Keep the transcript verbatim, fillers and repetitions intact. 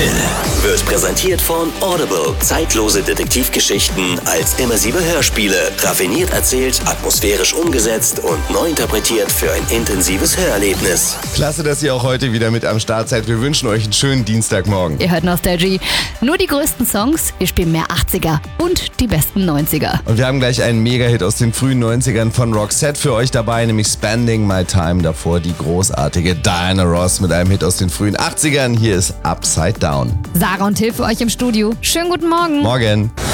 Hill wird präsentiert von Audible. Zeitlose Detektivgeschichten als immersive Hörspiele. Raffiniert erzählt, atmosphärisch umgesetzt und neu interpretiert für ein intensives Hörerlebnis. Klasse, dass ihr auch heute wieder mit am Start seid. Wir wünschen euch einen schönen Dienstagmorgen. Ihr hört Nostalgie. Nur die größten Songs, wir spielen mehr achtziger und die besten neunziger. Und wir haben gleich einen Mega-Hit aus den frühen neunzigern von Roxette für euch dabei, nämlich Spending My Time. Davor die großartige Diana Ross mit einem Hit aus den frühen achtzigern. Hier ist Upside Down. Sarah und Till für euch im Studio. Schönen guten Morgen. Morgen.